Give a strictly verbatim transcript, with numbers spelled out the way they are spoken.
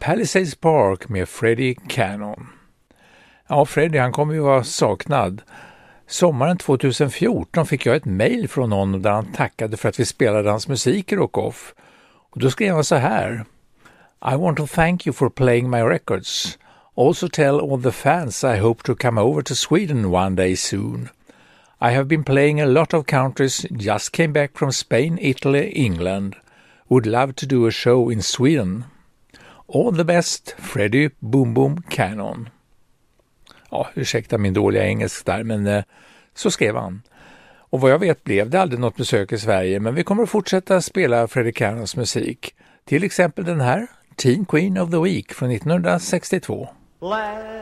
Palisades Park med Freddie Cannon. Ja, Freddie, han kommer ju vara saknad. Sommaren tjugohundrafjorton fick jag ett mejl från någon där han tackade för att vi spelade hans musik i Rock Off. Och då skrev han så här: I want to thank you for playing my records. Also tell all the fans I hope to come over to Sweden one day soon. I have been playing a lot of countries, just came back from Spain, Italy, England. Would love to do a show in Sweden. All the best, Freddie Boom Boom Cannon. Ja, ursäkta min dåliga engelsk där, men eh, så skrev han. Och vad jag vet blev det aldrig något besök i Sverige, men vi kommer att fortsätta spela Freddie Cannons musik. Till exempel den här, Teen Queen of the Week från nittonhundrasextiotvå.